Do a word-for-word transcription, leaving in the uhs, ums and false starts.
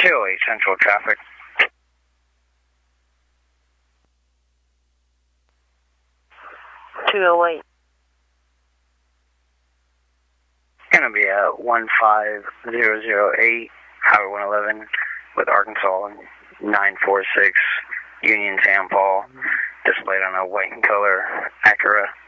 two oh eight Central traffic. two oh eight. Gonna be at one five zero zero eight, Highway one eleven, with Arkansas nine four six, Union San Paul, displayed on a white and color Acura.